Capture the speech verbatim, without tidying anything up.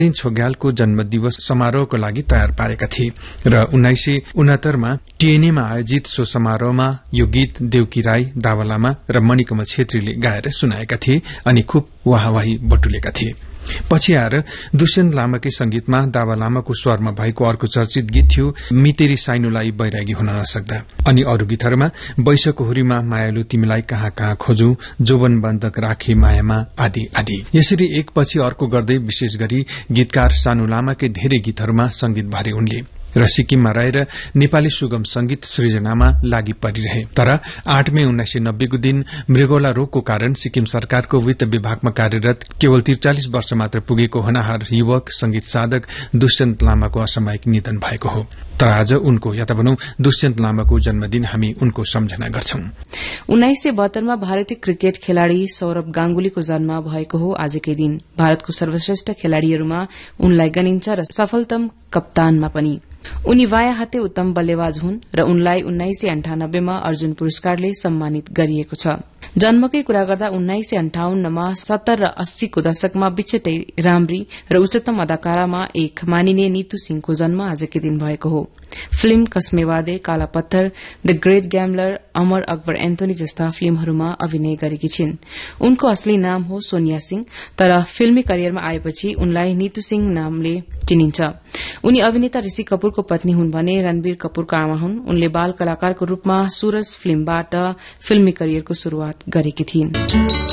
छोग्यालको जन्मदिवस समारोहको लागि तयार पारेका थिए र उन्नाइस सय उनहत्तरमा टीएनएमा आयोजित सो समारोहमा यो गीत देउकी राई, दावा लामा र मणिकमल छेत्रीले गाएर सुनाएका थिए अनि खुब वाहवाही बटुलेका थिए। पछि आएर दुष्यन्त लामाकै संगीतमा दावा लामाको स्वरमा भएको अर्को चर्चित गीत थियो मितेरी साइनुलाई बैरागी हुन नसक्दा। अनि अरू गीतहरूमा बैसको हुरीमा मायालु तिमीलाई कहाँ कहाँ खोजौ, जोबन बन्धक राखे मायामा आदि आदि। यसरी एक पछि अर्को गर्दै विशेष गरी गीतकार सानु लामाकै धेरै गीतहरूमा संगीत भरे उनले र सिक्किममा रहेर नेपाली सुगम संगीत सृजनामा लागि परिरहे। तर आठ मे उन्नाइस सय नब्बेको दिन मृगौला रोगको कारण सिक्किम सरकारको वित्त विभागमा कार्यरत केवल त्रिचालिस वर्ष मात्र पुगेको होनहार युवक संगीत साधक दुष्यन्त लामाको असामयिक निधन भएको हो। तर आज उनको या त भनौं दुष्यन्त लामाको जन्मदिन हामी उनको सम्झना गर्छौं। उन्नाइस सय बहत्तरमा भारतीय क्रिकेट खेलाड़ी सौरभ गांगुलीको जन्म भएको हो आजकै दिन। भारतको सर्वश्रेष्ठ खेलाड़ीहरूमा उनलाई गनिन्छ र सफलतम कप्तानमा पनि। उनी वाया हाते उत्तम बल्लेबाज हुन् र उनलाई उन्नाइस सय अन्ठानब्बेमा अर्जुन पुरस्कारले सम्मानित गरिएको छ। जन्मकै कुरा गर्दा उन्नाइस सय अन्ठाउन्नमा सत्तर र अस्सीको दशकमा बिछटै राम्री र उच्चतम अदाकारामा एक मानिने नीतू सिंहको जन्म आजकै दिन भएको हो। फिल्म कसमे वादे, काला पत्थर, the great ग्याम्बलर, Amar Akbar Anthony जस्ता फिल्महरूमा अभिनय गरेकी छिन्। उनको असली नाम हो सोनिया सिंह, तर फिल्मी करियरमा आएपछि उनलाई नीतू सिंह नामले चिनिन्छ। उनी अभिनेता ऋषि कपूरको पत्नी हुन् भने रणबीर कपूरको आमा हुन्। उनले बाल कलाकारको रूपमा सूरज फिल्मबाट फिल्मी करियरको शुरूआत गरेकी थिइन्।